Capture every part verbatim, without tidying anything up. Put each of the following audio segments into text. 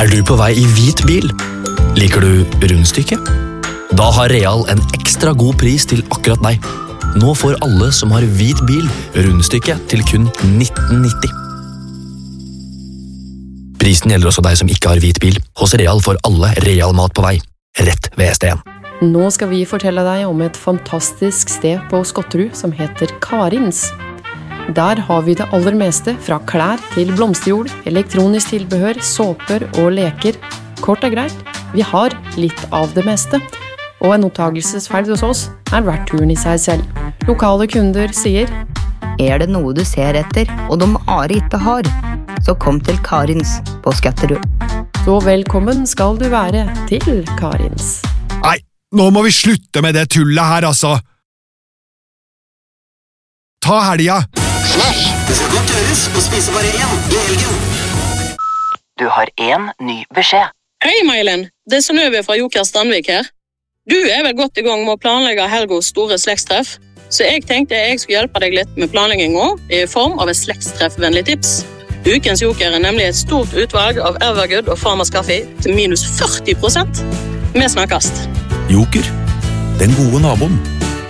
Er du på vei i hvit bil? Liker du rundstykke? Da har Real en ekstra god pris til akkurat deg. Nå får alle som har hvit bil rundstykke til kun nitten nitti. Prisen gjelder også deg som ikke har hvit bil. Hos Real får alle Real mat på vei. Rett ved S D N. Nå skal vi fortelle deg om et fantastisk sted på Skotterud som heter Karins. Der har vi det aller meste, fra klær til blomsterjord, elektronisk tilbehør, såper og leker. Kort og greit, vi har litt av det meste. Og en opptagelsesferd hos oss er verdt turen i seg selv. Lokale kunder sier: Er det noe du ser etter, og de are ikke har, så kom til Karins på Skotterud. Så velkommen skal du være til Karins. Nei, nå må vi slutte med det tullet her, altså. Ta helga! Slash, det skal godt gjøres å spise bare én i helgen. Du har en ny beskjed. Hei, Mailen. Det er Synnøve fra Joker Strandvik her. Du er vel godt i gang med å planlegge Helgos store slektstreff, så jeg tenkte jeg skulle hjelpe deg litt med planleggingen i form av et slektstreffvennlig tips. Ukens Joker er nemlig et stort utvalg av Evergood og Farmers Kaffe til minus førti prosent. Vi snakkes. Joker, den gode naboen.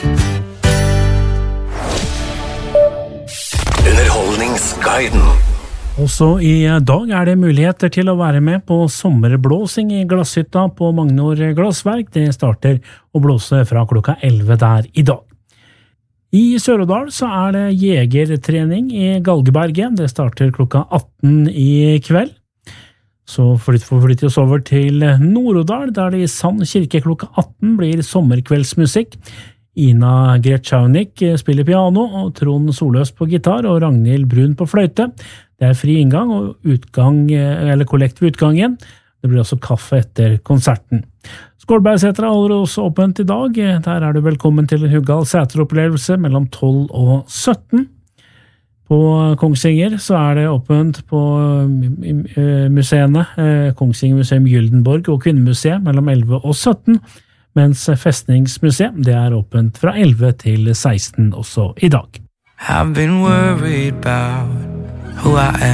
Underholdningsguiden. Også i dag er det muligheter til å være med på sommerblåsing i glasshytta på Magnor Glassverk. Det starter å blåse fra klokka elleve der i dag. I Sør-Odal så er det jegertrening i Galgeberget. Det starter klokka atten i kveld. Så forflytter vi oss over til Nord-Odal, der det i Sand kirke klokka atten blir sommerkveldsmusikk. Ina Gretschaunik spiller piano, og Trond Soløs på gitar, og Ragnhild Brun på fløyte. Det er fri inngang og utgang, eller kollekt ved utgangen. Det blir også kaffe etter konserten. Skålbergsetra holder også åpent i dag. Der er du velkommen til en Huggal seteropplevelse mellom tolv og sytten. På Kongsvinger så er det åpent på museene, Kongsvinger Museum Gyldenborg og Kvinnemuseet mellom elleve og sytten, mens Festningsmuseet det er åpent fra elleve til seksten også i dag. I've been worried about who I am.